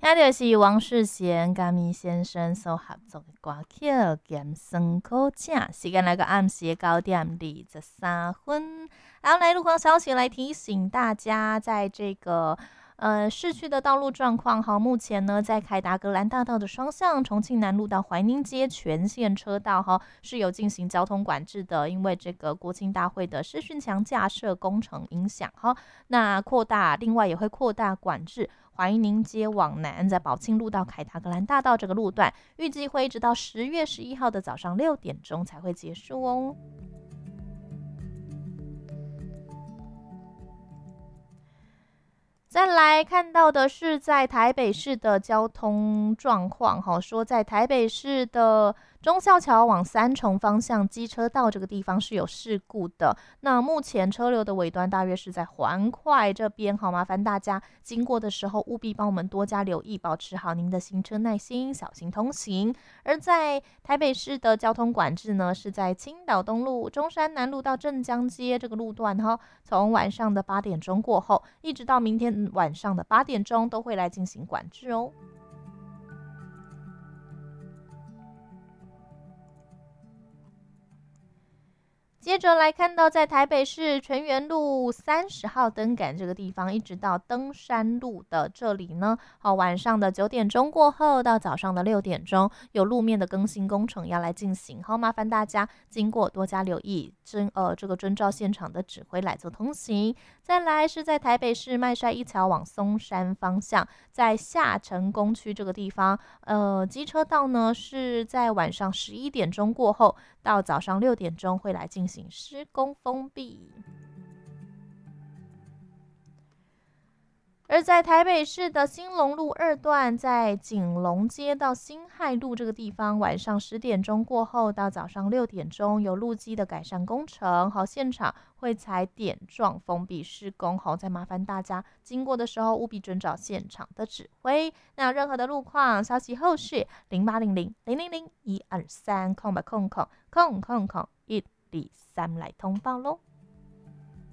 那就是王世贤甲咪先生所合作的歌曲《咸酸苦请》。时间来到暗时9:23。然后来路况消息来提醒大家，在这个市区的道路状况，目前呢在凯达格兰大道的双向，重庆南路到怀宁街全线车道是有进行交通管制的，因为这个国庆大会的视讯墙架设工程影响那另外也会扩大管制怀宁街往南，在宝庆路到凯达格兰大道这个路段，预计会一直到10月11号的早上6点钟才会结束哦。再来看到的是在台北市的交通状况说在台北市的忠孝桥往三重方向机车道这个地方是有事故的，那目前车流的尾端大约是在环快这边麻烦大家经过的时候务必帮我们多加留意，保持好您的行车耐心，小心通行。而在台北市的交通管制呢，是在青岛东路、中山南路到镇江街这个路段从晚上的8点钟过后，一直到明天晚上的8点钟都会来进行管制哦。接着来看到在台北市全园路30号灯杆这个地方，一直到登山路的这里呢，晚上的9点钟过后到早上的6点钟，有路面的更新工程要来进行，麻烦大家经过多加留意，这个遵照现场的指挥来做通行。再来是在台北市麦帅一桥往松山方向，在下成功区这个地方，机车道呢是在晚上11点钟过后到早上6点钟会来进行施工封闭。而在台北市的兴隆路2段，在景隆街到辛亥路这个地方，晚上10点钟过后到早上6点钟有路基的改善工程，现场会采点状封闭施工，再麻烦大家经过的时候务必遵照现场的指挥。那有任何的路况消息后续0800-000-123 080-123来通报咯。